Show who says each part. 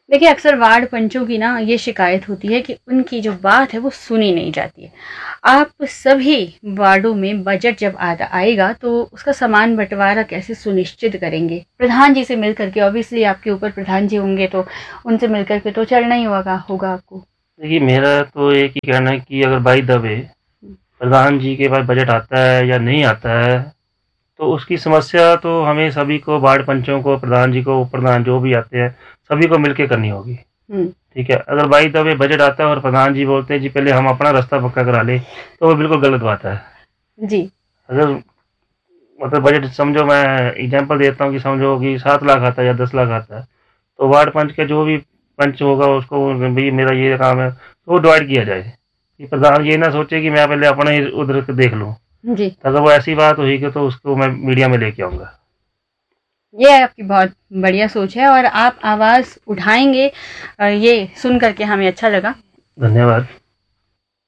Speaker 1: देखिए, अक्सर वार्ड पंचों की ना ये शिकायत होती है कि उनकी जो बात है वो सुनी नहीं जाती है। आप सभी वार्डों में बजट जब आएगा तो उसका समान बंटवारा कैसे सुनिश्चित करेंगे? प्रधान जी से मिल करके, ऑब्वियसली आपके ऊपर प्रधान जी होंगे तो उनसे मिल करके तो चलना ही होगा आपको।
Speaker 2: देखिए, मेरा तो एक ही कहना है कि अगर बाई द वे प्रधान जी के पास बजट आता है या नहीं आता है, तो उसकी समस्या तो हमें सभी को, वार्ड पंचों को, प्रधान जी को, उप प्रधान जो भी आते हैं, सभी को मिलके करनी होगी। ठीक है, अगर बाई द वे बजट आता है और प्रधान जी बोलते हैं जी पहले हम अपना रास्ता पक्का करा ले, तो वो बिल्कुल गलत बात है।
Speaker 1: जी।
Speaker 2: अगर मतलब बजट समझो, मैं एग्जांपल देता हूँ कि समझो कि 7 लाख आता है या 10 लाख आता है, तो वार्ड पंच का जो भी पंच होगा उसको भाई मेरा ये काम है, तो वो डिवाइड किया जाए कि प्रधान ये ना सोचे कि मैं पहले अपना ही उधर देख लूँ।
Speaker 1: जी।
Speaker 2: अगर वो ऐसी बात हुई कि तो उसको मैं मीडिया में लेके आऊँगा।
Speaker 1: ये आपकी बहुत बढ़िया सोच है और आप आवाज़ उठाएंगे, ये सुन करके हमें अच्छा लगा।
Speaker 2: धन्यवाद।